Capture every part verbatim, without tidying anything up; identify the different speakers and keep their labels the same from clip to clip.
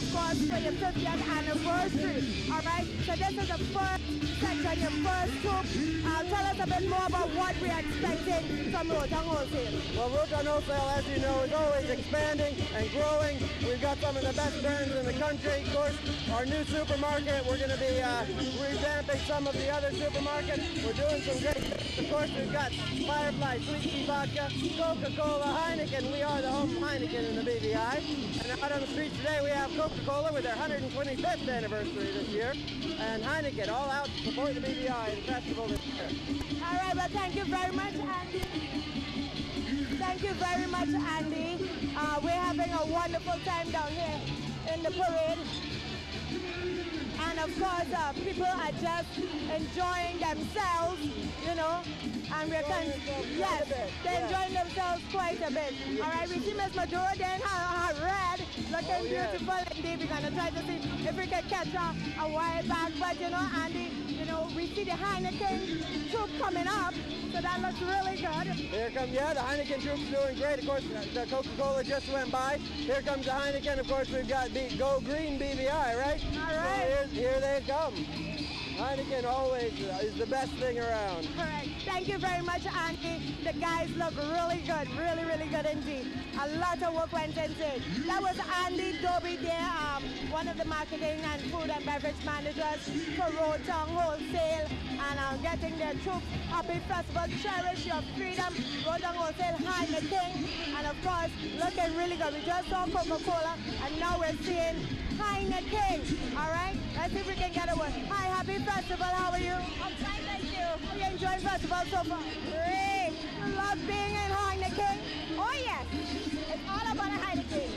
Speaker 1: course, for your fiftieth anniversary. All right, so this is the first section, your first troop. Uh, tell us a bit more about what we're expecting from Rotan Wholesale.
Speaker 2: Well, Rotan Wholesale, as you know, is always expanding and growing. We've got some of the best brands in the country. Of course, our new supermarket, we're going to be uh, revamping some of the other supermarkets. We're doing some great things. Of course, we've got Firefly, Sweet Tea Vodka, Coca-Cola, Heineken. We are the home Heineken in the B V I. And out on the streets today, we have Coca-Cola with their one hundred twenty-fifth anniversary this year. And Heineken, all out to support the B V I and festival this year.
Speaker 1: All right, well, thank you very much, Andy. Thank you very much, Andy. Uh, we're having a wonderful time down here in the parade. And of course, uh, people are just enjoying themselves, you know, and we're con- yes, they're enjoying themselves quite a bit. All right, we see Miss Maduro there in her, her red, looking oh, yes. beautiful indeed. We're gonna try to see if we can catch her a while back, but you know, Andy, you know, we see the Heineken troop coming up, so that looks really good.
Speaker 2: Here comes, yeah, the Heineken troop's doing great. Of course, the Coca-Cola just went by. Here comes the Heineken. Of course, we've got B- Go Green B V I, right?
Speaker 1: All right.
Speaker 2: So here, here they come. Heineken always is the best thing around.
Speaker 1: Correct. Thank you very much, Andy. The guys look really good, really, really good indeed. A lot of work went into it. That was Andy Dobie there, um, one of the marketing and food and beverage managers for Rotan Wholesale, and uh, getting their troops. Happy Festival, cherish your freedom. Rotan Wholesale, Heineken, and of course, looking really good. We just saw Coca-Cola, and now we're seeing Heineken. All right, let's see if we can get a word. Hi, happy festival. How are you?
Speaker 3: I'm fine, thank you.
Speaker 1: Are you enjoying festival so far?
Speaker 3: Great.
Speaker 1: You love being in Heineken?
Speaker 3: Oh yes, it's all about a Heineken.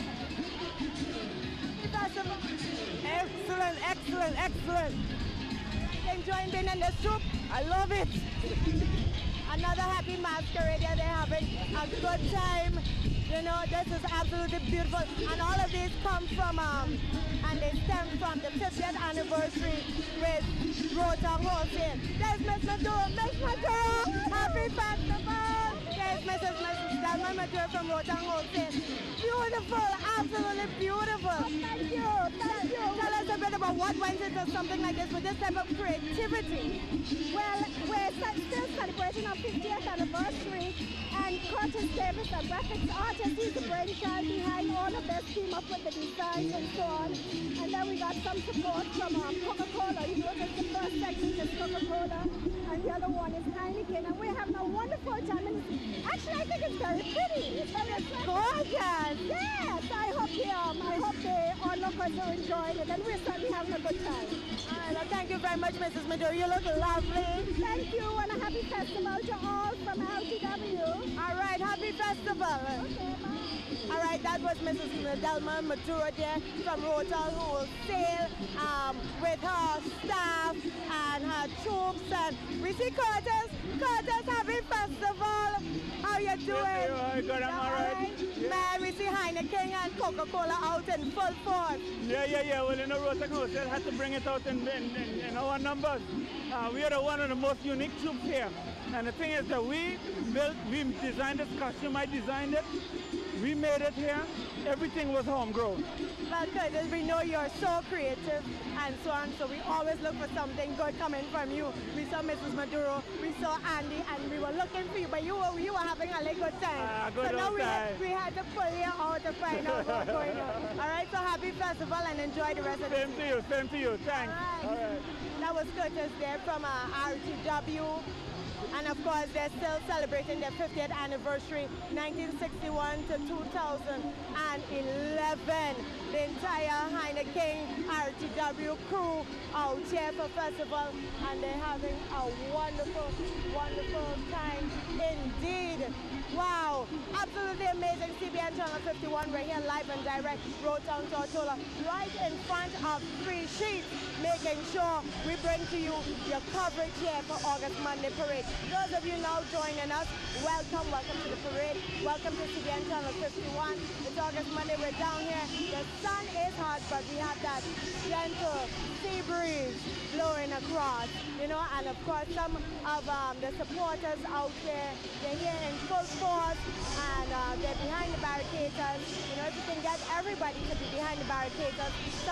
Speaker 1: Festival.
Speaker 4: Excellent, excellent, excellent.
Speaker 1: Enjoying being in this troop?
Speaker 4: I love it.
Speaker 1: Another happy masquerade. They're having a good time. You know, this is absolutely beautiful. And all of these come from, um, and they stem from the fiftieth anniversary with Rotan Wholesale. There's Miss Maduro. Miss Maduro! Happy festival! There's Missus Missus Delma Maduro from Rotan Wholesale. Beautiful, absolutely beautiful.
Speaker 3: Thank you, thank you.
Speaker 1: Tell us a bit about what went into something like this with this type of creativity.
Speaker 3: Well, we're still celebrating our fiftieth anniversary, and Curtis Davis, a graphics artist, he's the brainchild behind all of this, came up with the designs and so on. And then we got some support from um, Coca-Cola. You notice the first segment is Coca-Cola, and the other one is Heineken, and we're having a wonderful time. And actually, I think it's very pretty. It's very
Speaker 1: gorgeous.
Speaker 3: Yes, I hope the um, I hope the onlookers are enjoying it, and we're certainly having a good time.
Speaker 1: All right, well, thank you very much, Missus Maduro. You look lovely.
Speaker 3: Thank you, and a happy festival to all from L T W.
Speaker 1: All right, happy festival.
Speaker 3: Okay, bye.
Speaker 1: All right, that was Missus Delma Maduro there from Rotan Wholesale, um, with her staff and her troops. And we see Curtis. Curtis, happy festival. How you doing?
Speaker 5: Hi, good, I'm all right.
Speaker 1: Yeah. Man, we see Heineken and Coca-Cola out in full force.
Speaker 5: Yeah, yeah, yeah. Well, you know, Rotan Wholesale had to bring it out in, in, in, in our numbers. Uh, we are the one of the most unique troops here. And the thing is that we built, we designed this costume, I designed it. We made it here. Everything was homegrown.
Speaker 1: Well, Curtis, we know you're so creative and so on, so we always look for something good coming from you. We saw Missus Maduro, we saw Andy, and we were looking for you, but you were you were having a really good time.
Speaker 5: Uh, good
Speaker 1: so now
Speaker 5: old
Speaker 1: we had,
Speaker 5: time.
Speaker 1: we had to pull you out to find out what's going on. All right, so happy festival and enjoy the rest of the
Speaker 5: Same to you, same to you. Thanks.
Speaker 1: All right.
Speaker 5: All right.
Speaker 1: That was Curtis there from uh, R T W. And of course, they're still celebrating their fiftieth anniversary, nineteen sixty-one to two thousand eleven. The entire Heineken R T W crew out here for festival, and they're having a wonderful, wonderful time indeed. Wow, absolutely amazing. C B N Channel fifty-one, we're here live and direct, Rotan Tortola, right in front of Free Sheets, making sure we bring to you your coverage here for August Monday Parade. Those of you now joining us, welcome, welcome to the parade, welcome to C B N Channel fifty-one. It's August Monday. We're down here. The sun is hot, but we have that gentle sea breeze blowing across, you know, and of course some of um, the supporters out there, they're here in full force, and uh, they're behind the barricades. You know, if you can get everybody to be behind the barricades,